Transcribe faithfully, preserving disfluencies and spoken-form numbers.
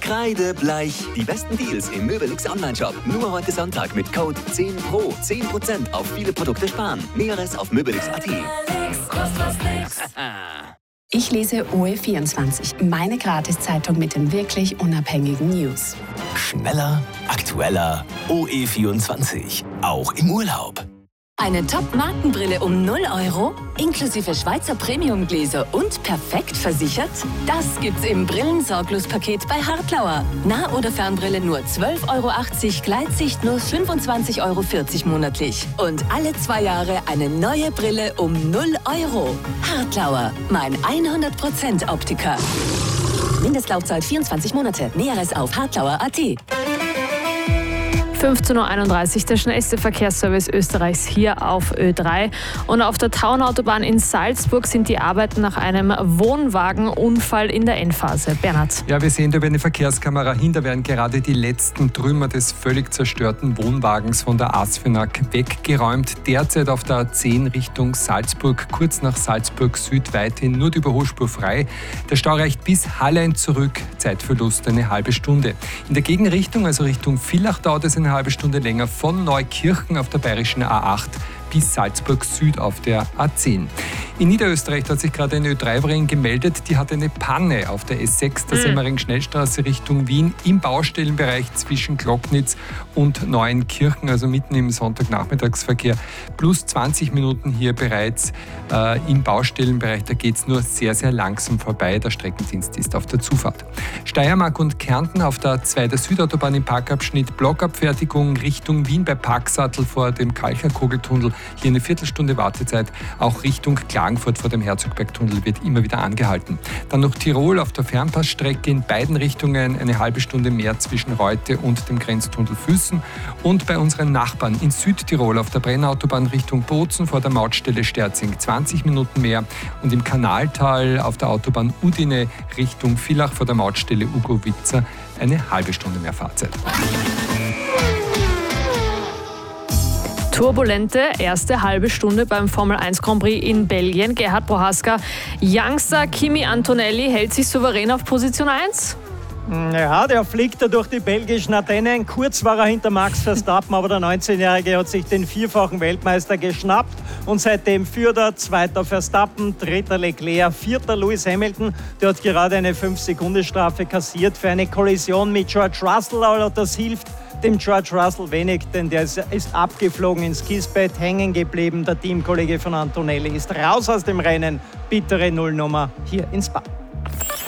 Kreidebleich. Die besten Deals im Möbelix Onlineshop. Nur heute Sonntag mit Code zehn Pro. zehn Prozent auf viele Produkte sparen. Näheres auf möbelix punkt at. Ich lese O E vierundzwanzig, meine Gratiszeitung mit den wirklich unabhängigen News. Schneller, aktueller, O E vierundzwanzig. Auch im Urlaub. Eine Top-Markenbrille um null Euro, inklusive Schweizer Premium-Gläser und perfekt versichert? Das gibt's im Brillensorglos-Paket bei Hartlauer. Nah- oder Fernbrille nur zwölf Euro achtzig, Gleitsicht nur fünfundzwanzig Euro vierzig monatlich. Und alle zwei Jahre eine neue Brille um null Euro. Hartlauer, mein hundert Prozent Optiker. Mindestlaufzeit vierundzwanzig Monate. Näheres auf hartlauer punkt at. fünfzehn Uhr einunddreißig, der schnellste Verkehrsservice Österreichs hier auf Ö drei. Und auf der Taunautobahn in Salzburg sind die Arbeiten nach einem Wohnwagenunfall in der Endphase. Bernhard. Ja, wir sehen da über eine Verkehrskamera hin, da werden gerade die letzten Trümmer des völlig zerstörten Wohnwagens von der ASFINAG weggeräumt. Derzeit auf der A zehn Richtung Salzburg, kurz nach Salzburg Süd weiterhin nur die Überholspur frei. Der Stau reicht bis Hallein zurück, Zeitverlust eine halbe Stunde. In der Gegenrichtung, also Richtung Villach, dauert es eine halbe Stunde länger von Neukirchen auf der bayerischen A acht bis Salzburg Süd auf der A zehn. In Niederösterreich hat sich gerade eine Ö drei-Fahrerin gemeldet, die hatte eine Panne auf der S sechs, der mhm. Semmering-Schnellstraße Richtung Wien, im Baustellenbereich zwischen Glocknitz und Neuenkirchen, also mitten im Sonntagnachmittagsverkehr. Plus zwanzig Minuten hier bereits äh, im Baustellenbereich, da geht es nur sehr, sehr langsam vorbei. Der Streckendienst ist auf der Zufahrt. Steiermark und Kärnten auf der A zwei der Südautobahn im Parkabschnitt, Blockabfertigung Richtung Wien bei Parksattel vor dem Kalcherkogeltunnel. Hier eine Viertelstunde Wartezeit. Auch Richtung Klagenfurt vor dem Herzogbergtunnel wird immer wieder angehalten. Dann noch Tirol auf der Fernpassstrecke in beiden Richtungen eine halbe Stunde mehr zwischen Reute und dem Grenztunnel Füssen. Und bei unseren Nachbarn in Südtirol auf der Brennautobahn Richtung Bozen vor der Mautstelle Sterzing zwanzig Minuten mehr. Und im Kanaltal auf der Autobahn Udine Richtung Villach vor der Mautstelle Ugowitzer eine halbe Stunde mehr Fahrzeit. Turbulente erste halbe Stunde beim Formel eins Grand Prix in Belgien. Gerhard Prohaska, Youngster Kimi Antonelli hält sich souverän auf Position eins? Ja, der fliegt da durch die belgischen Ardennen. Kurz war er hinter Max Verstappen, aber der neunzehnjährige hat sich den vierfachen Weltmeister geschnappt und seitdem führt er. Zweiter Verstappen, dritter Leclerc, vierter Lewis Hamilton. Der hat gerade eine fünf-Sekunden-Strafe kassiert für eine Kollision mit George Russell, aber das hilft dem George Russell wenig, denn der ist, ist abgeflogen ins Kiesbett, hängen geblieben. Der Teamkollege von Antonelli ist raus aus dem Rennen. Bittere Nullnummer hier in Spa.